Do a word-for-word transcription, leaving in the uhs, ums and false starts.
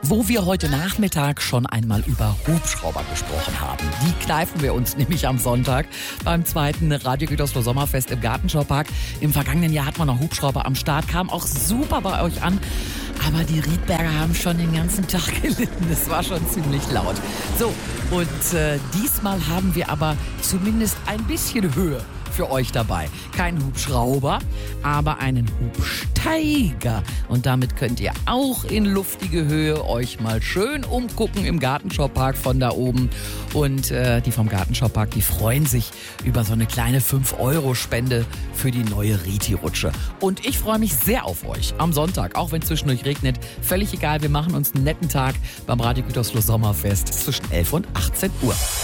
wo wir heute Nachmittag schon einmal über Hubschrauber gesprochen haben. Die kneifen wir uns nämlich am Sonntag beim zweiten Radio Gütersloh Sommerfest im Gartenschaupark. Im vergangenen Jahr hatten wir noch Hubschrauber am Start, kam auch super bei euch an. Aber die Riedberger haben schon den ganzen Tag gelitten. Es war schon ziemlich laut. So, und äh, diesmal haben wir aber zumindest ein bisschen Höhe für euch dabei. Kein Hubschrauber, aber einen Hubsteiger. Und damit könnt ihr auch in luftige Höhe euch mal schön umgucken im Gartenschaupark von da oben. Und äh, die vom Gartenschaupark, die freuen sich über so eine kleine fünf Euro Spende für die neue Riti-Rutsche. Und ich freue mich sehr auf euch am Sonntag, auch wenn es zwischendurch regnet. Völlig egal, wir machen uns einen netten Tag beim Radio Gütersloh Sommerfest zwischen elf und achtzehn Uhr.